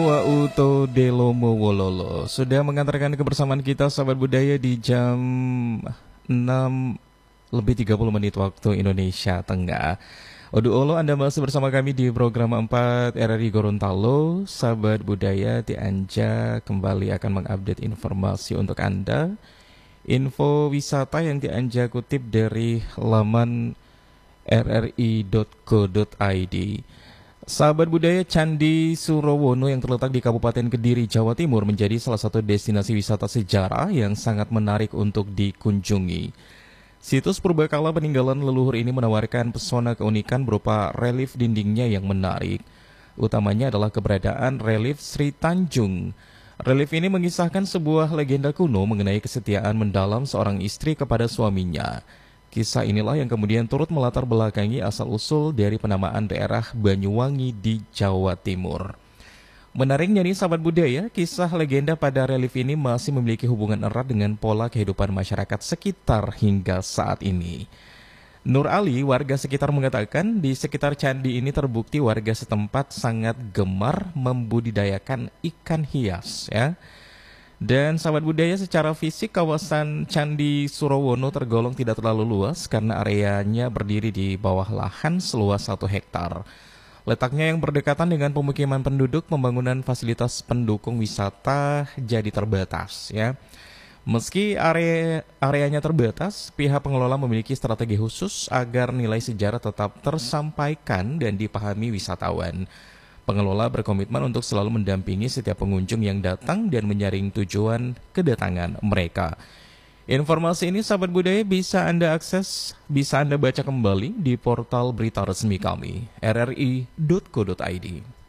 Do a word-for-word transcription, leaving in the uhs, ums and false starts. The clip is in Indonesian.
wa uto delomo wololo sudah mengantarkan kebersamaan kita sahabat budaya di jam enam lebih tiga puluh menit waktu Indonesia Tengah. Odu Olo, Anda masih bersama kami di program empat R R I Gorontalo. Sahabat budaya, Ti Anja kembali akan mengupdate informasi untuk Anda. Info wisata yang Ti Anja kutip dari laman r r i dot co dot i d. Sahabat budaya, Candi Surowono yang terletak di Kabupaten Kediri, Jawa Timur menjadi salah satu destinasi wisata sejarah yang sangat menarik untuk dikunjungi. Situs purbakala peninggalan leluhur ini menawarkan pesona keunikan berupa relief dindingnya yang menarik. Utamanya adalah keberadaan relief Sri Tanjung. Relief ini mengisahkan sebuah legenda kuno mengenai kesetiaan mendalam seorang istri kepada suaminya. Kisah inilah yang kemudian turut melatar belakangi asal-usul dari penamaan daerah Banyuwangi di Jawa Timur. Menariknya nih sahabat budaya, kisah legenda pada relief ini masih memiliki hubungan erat dengan pola kehidupan masyarakat sekitar hingga saat ini. Nur Ali, warga sekitar mengatakan di sekitar candi ini terbukti warga setempat sangat gemar membudidayakan ikan hias ya. Dan sahabat budaya, secara fisik kawasan Candi Surowono tergolong tidak terlalu luas karena areanya berdiri di bawah lahan seluas satu hektar. Letaknya yang berdekatan dengan pemukiman penduduk, pembangunan fasilitas pendukung wisata jadi terbatas ya. Meski area areanya terbatas, pihak pengelola memiliki strategi khusus agar nilai sejarah tetap tersampaikan dan dipahami wisatawan. Pengelola berkomitmen untuk selalu mendampingi setiap pengunjung yang datang dan menyaring tujuan kedatangan mereka. Informasi ini sahabat budaya bisa Anda akses, bisa Anda baca kembali di portal berita resmi kami, r r i dot co dot i d.